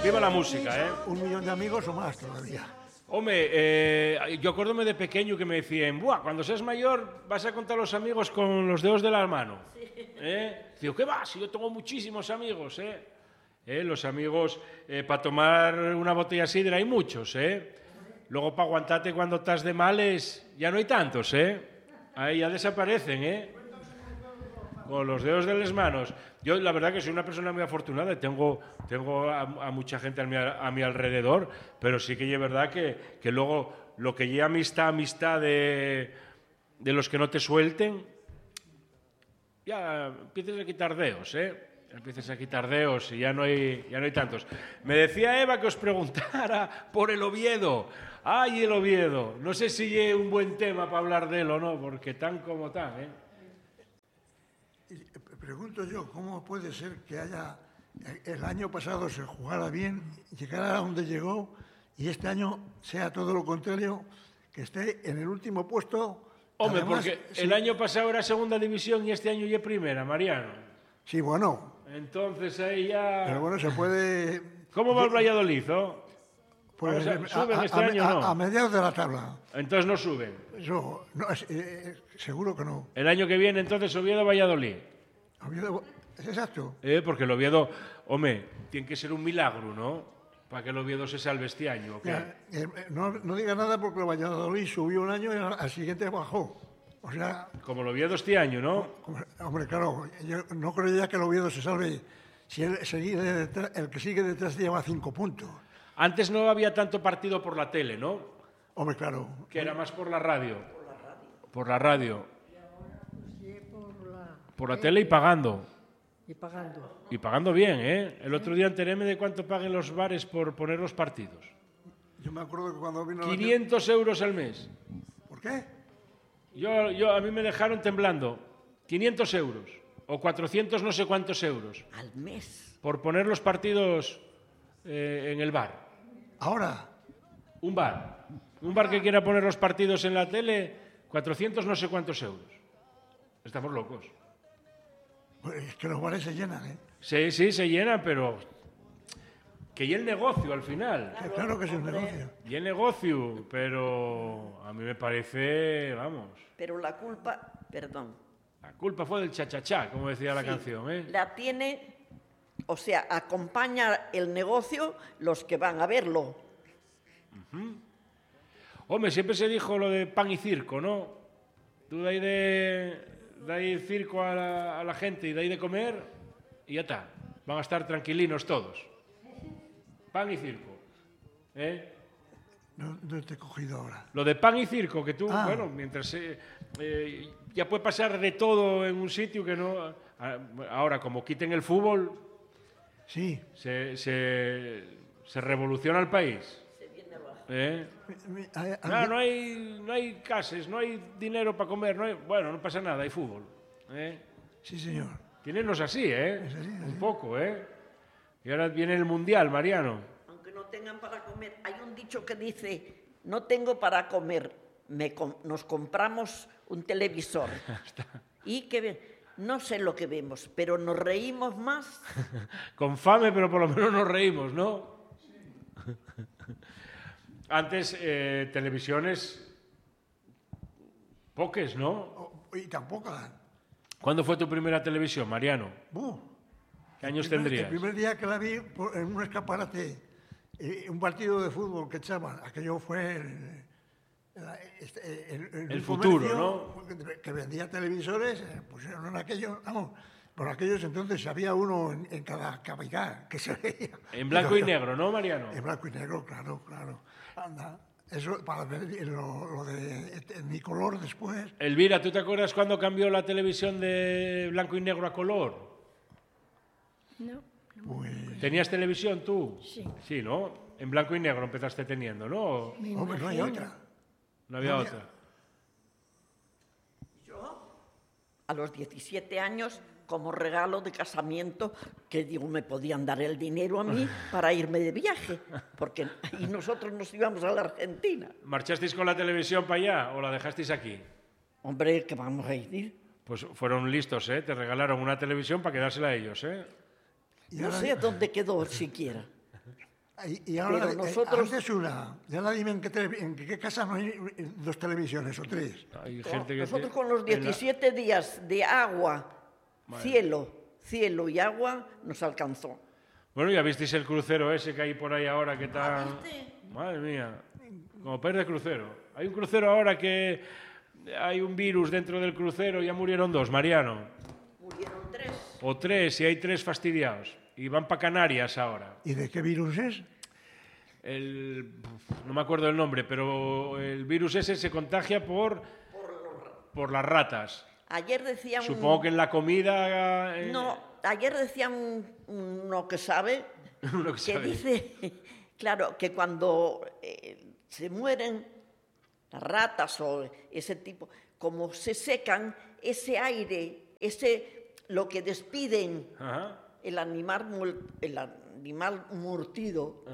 Viva la música, ¿eh? 1 millón de amigos o más todavía. Hombre, yo acuérdome de pequeño que me decían, buah, cuando seas mayor vas a contar los amigos con los dedos de la mano. Digo, ¿qué va? Si yo tengo muchísimos amigos, los amigos, para tomar una botella de sidra hay muchos, Luego para aguantarte cuando estás de males ya no hay tantos, Ahí ya desaparecen, con los dedos de las manos. Yo la verdad que soy una persona muy afortunada y tengo a mucha gente a mi alrededor, pero sí que es verdad que luego lo que lleva amistad de los que no te suelten, ya empiezas a quitar dedos, Empiezas a quitar dedos y ya no hay tantos. Me decía Eva que os preguntara por el Oviedo. ¡Ay, el Oviedo! No sé si es un buen tema para hablar de él o no, porque tan como tan, Pregunto yo, ¿cómo puede ser que el año pasado se jugara bien, llegara a donde llegó, y este año sea todo lo contrario, que esté en el último puesto? Hombre, Además, porque sí, el año pasado era segunda división y este año ya es primera, Mariano. Sí, bueno. Entonces ahí ya... Pero bueno, se puede... ¿Cómo va el Valladolid, Pues, ¿Suben este año o no? A mediados de la tabla. Entonces no suben. Eso, no, seguro que no. El año que viene, entonces, Oviedo-Valladolid. Oviedo, es exacto. Porque el Oviedo, hombre, tiene que ser un milagro, ¿no? Para que el Oviedo se salve este año, ¿ok? No diga nada porque el Valladolid subió un año y al siguiente bajó. O sea... Como el Oviedo este año, ¿no? Hombre, claro, yo no creo ya que el Oviedo se salve si el que sigue detrás lleva 5 puntos. Antes no había tanto partido por la tele, ¿no? Hombre, claro. Que era más por la radio. Por la radio. Por la tele y pagando. Y pagando bien, ¿eh? El otro día enteréme de cuánto paguen los bares por poner los partidos. Yo me acuerdo que cuando vino... 500 euros al mes. ¿Por qué? A mí me dejaron temblando. 500 euros. O 400 no sé cuántos euros. Al mes. Por poner los partidos en el bar. ¿Ahora? Un bar. Un bar que quiera poner los partidos en la tele, 400 no sé cuántos euros. Estamos locos. Pues es que los bares se llenan, ¿eh? Sí, se llenan, pero... Que y el negocio al final. Claro que es un negocio. Y el negocio, pero a mí me parece, vamos... Pero la culpa, perdón. La culpa fue del cha-cha-cha, como decía la canción, ¿eh? La tiene, o sea, acompaña el negocio los que van a verlo. Hombre, siempre se dijo lo de pan y circo, ¿no? Tú de ahí circo a la gente y de ahí de comer y ya está. Van a estar tranquilinos todos. Pan y circo. No te he cogido ahora. Lo de pan y circo, que tú, bueno, mientras... ya puede pasar de todo en un sitio que no... Ahora, como quiten el fútbol... Sí. Se revoluciona el país. No hay casas, no hay dinero para comer, bueno, no pasa nada, hay fútbol. Sí, señor. Tínenos así, Es así. Un poco, Y ahora viene el Mundial, Mariano. Aunque no tengan para comer, hay un dicho que dice, no tengo para comer, nos compramos un televisor. Y no sé lo que vemos, pero nos reímos más. Con fame, pero por lo menos nos reímos, ¿no? Antes, televisiones, poques, ¿no? Y tampoco. ¿Cuándo fue tu primera televisión, Mariano? ¿Qué años tendrías? El primer día que la vi en un escaparate, un partido de fútbol que echaban, aquello fue el futuro, ¿no? Que vendía televisores, pusieron en aquello, vamos, por aquellos entonces había uno en cada capital que se veía. En blanco y negro, ¿no, Mariano? En blanco y negro, claro. Anda, eso para ver lo de mi color después. Elvira, ¿tú te acuerdas cuando cambió la televisión de blanco y negro a color? No. Pues... ¿Tenías televisión tú? Sí. Sí, ¿no? En blanco y negro empezaste teniendo, ¿no? Hombre, no hay otra. No había otra. Yo, a los 17 años, como regalo de casamiento, que digo, me podían dar el dinero a mí para irme de viaje, porque y nosotros nos íbamos a la Argentina. ¿Marchasteis con la televisión para allá o la dejasteis aquí? Hombre, ¿qué vamos a ir? Pues fueron listos, ¿eh? Te regalaron una televisión para quedársela a ellos, ¿eh? No sé dónde quedó siquiera. Y ahora, Pero nosotros- antes ya la dime en qué casa no hay 2 televisiones o 3. Hay gente que Nosotros con los 17 días de agua, cielo y agua, nos alcanzó. Bueno, ya visteis el crucero ese que hay por ahí ahora que está... ¿viste? Madre mía, como pez de crucero. Hay un crucero ahora que hay un virus dentro del crucero, ya murieron 2, Mariano. Murieron 3. O 3, y hay 3 fastidiados. Y van para Canarias ahora. ¿Y de qué virus es? No me acuerdo el nombre, pero el virus ese se contagia por las ratas. Ayer decían... Supongo que en la comida... No, ayer decían uno que sabe, Uno que sabe. dice, claro, que cuando se mueren las ratas o ese tipo, como se secan, ese aire, lo que despiden Ajá. el animal morido,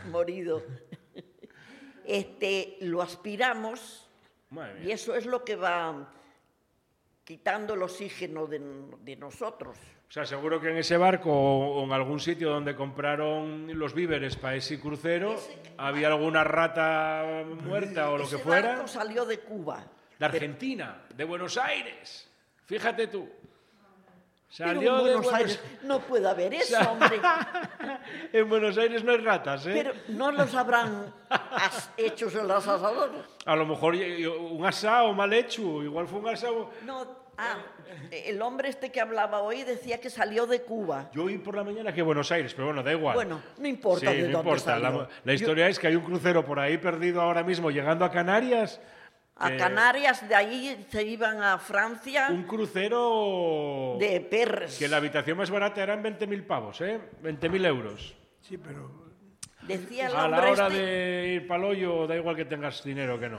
lo aspiramos Madre y mía. eso es lo que va quitando el oxígeno de nosotros. O sea, seguro que en ese barco o en algún sitio donde compraron los víveres para ese crucero había alguna rata muerta o lo que Ese fuera. barco salió de Cuba. De Argentina, de Buenos Aires. Fíjate tú. Pero Salió en de Buenos Aires no puede haber eso, hombre. En Buenos Aires no hay ratas, ¿eh? Pero no los habrán hecho en los asadores. A lo mejor un asado mal hecho, igual fue un asado... No, el hombre este que hablaba hoy decía que salió de Cuba. Yo oí por la mañana que Buenos Aires, pero bueno, da igual. Bueno, no importa Sí, de no dónde importa. salió. La historia es que hay un crucero por ahí perdido ahora mismo llegando a Canarias. A Canarias, de ahí se iban a Francia Un crucero de perres. que la habitación más barata eran 20.000 pavos, ¿eh? 20.000 euros. Sí, pero Decía el A la hombre hora este... de ir para el hoyo, da igual que tengas dinero que no.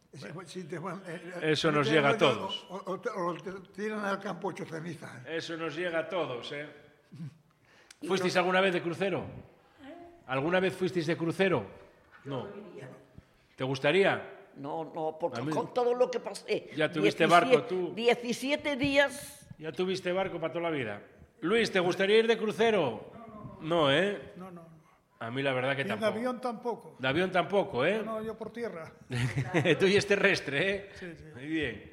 Eso nos te llega a rollo, todos. O te tiran al campo 8 cenizas. Eso nos llega a todos, ¿eh? ¿Fuisteis alguna vez de crucero? ¿Alguna vez fuisteis de crucero? No. ¿Te gustaría? No, porque A mí- con todo lo que pasé... Ya tuviste barco, tú. 17 días... Ya tuviste barco para toda la vida. Luis, ¿te gustaría ir de crucero? No, ¿eh? No. A mí la verdad que Y en tampoco. avión tampoco. De avión tampoco, ¿eh? No, yo por tierra. Tú y es terrestre, ¿eh? Sí. Muy bien.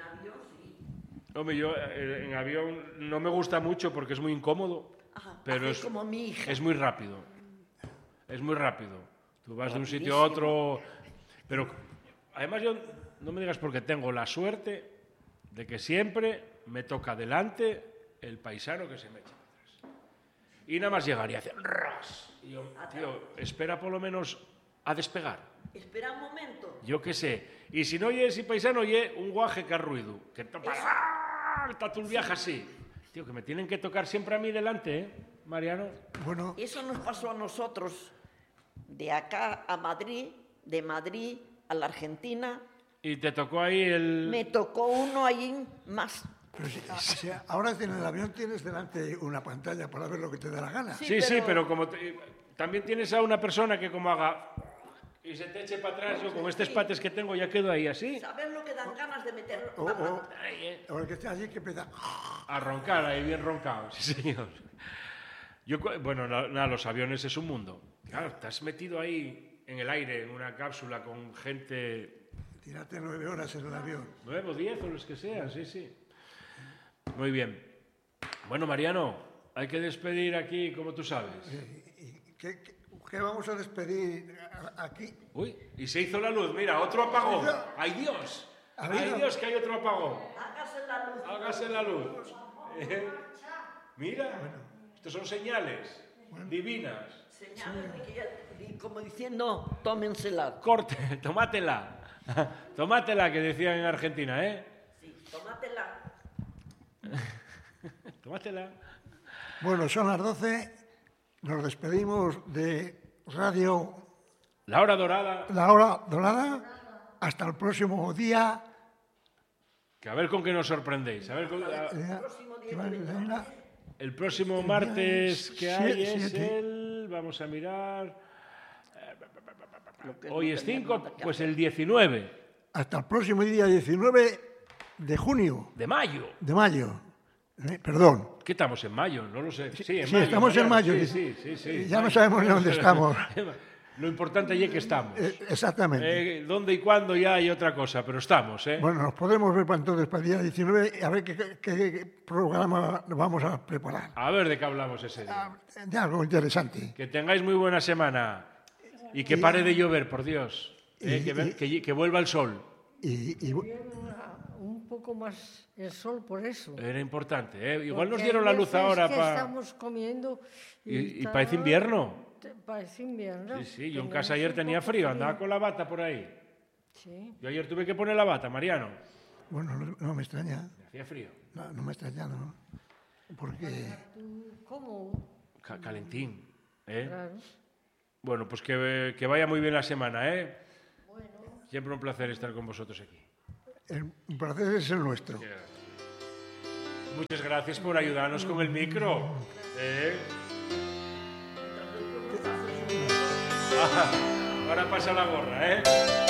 Hombre, yo en avión no me gusta mucho porque es muy incómodo, pero hace como mi hija. es muy rápido. Es muy rápido. Tú vas de un sitio a otro, pero además yo no me digas porque tengo la suerte de que siempre me toca delante el paisano que se me echa atrás. Y nada más llegar y hacer ras. Y yo, tío, espera por lo menos a despegar. Espera un momento. Yo qué sé. Y si no oye ese paisano, oye un guaje que ha ruido. Que está todo el viaje así. Tío, que me tienen que tocar siempre a mí delante, ¿eh, Mariano? Bueno, Eso nos pasó a nosotros de acá a Madrid, de Madrid a la Argentina. Y te tocó ahí el... Me tocó uno ahí más. pero ahora en el avión tienes delante una pantalla para ver lo que te da la gana. Sí, pero como también tienes a una persona que como haga y se te eche para atrás, yo con estos pates que tengo ya quedo ahí así, ¿Sabes lo que dan ganas de meter? O el que esté allí que empieza... a roncar ahí bien roncado, sí señor. Bueno, nada, los aviones es un mundo. Claro, te has metido ahí en el aire, en una cápsula con gente... Tírate 9 horas en el avión. 9 o 10 o los que sean, sí. Muy bien. Bueno, Mariano, hay que despedir aquí, como tú sabes. ¿Y qué vamos a despedir aquí? Uy, y se hizo la luz, mira, otro apagón. ¡Ay, Dios! ¡Ay, Dios, que hay otro apagón! Hágase la luz. Hágase la luz. Mira, estos son señales divinas. Señales de que y como diciendo, tómensela. Corte, tómatela. Tómatela, que decían en Argentina, ¿eh? Sí, tómatela. Tómatela. Bueno, son las 12. Nos despedimos de Radio La hora dorada. La Hora Dorada. Hasta el próximo día. Que a ver con qué nos sorprendéis. A ver el próximo martes que hay es el... Vamos a mirar... Hoy es 5, pues el 19 Hasta el próximo día 19 de junio, de mayo. de mayo. Perdón. ¿Qué estamos en mayo? No lo sé. Sí, Sí, estamos en Mariano, mayo. Sí. Ya no sabemos ni dónde estamos. Lo importante allí es que estamos. Exactamente. ¿Dónde y cuándo ya hay otra cosa? Pero estamos, ¿eh? Bueno, nos podemos ver para entonces, para el día 19, a ver qué programa vamos a preparar. A ver de qué hablamos ese día. De algo interesante. Que tengáis muy buena semana y que pare de llover, por Dios. Que vuelva el sol. Y Un poco más el sol por eso. Era importante, ¿eh? Igual nos Porque dieron hay la luz veces ahora que para... estamos comiendo Y está- parece invierno. Parece invierno. Sí, yo en Tenemos casa ayer un tenía poco frío, andaba con la bata por ahí. Sí. Yo ayer tuve que poner la bata, Mariano. bueno, no me extraña. Me hacía frío. No me extraña, ¿no? Porque ¿Cómo? Calentín, ¿eh? Claro. Bueno, pues que vaya muy bien la semana, ¿eh? Siempre un placer estar con vosotros aquí. el placer es el nuestro. Muchas gracias por ayudarnos con el micro. Ahora pasa la gorra, ¿eh?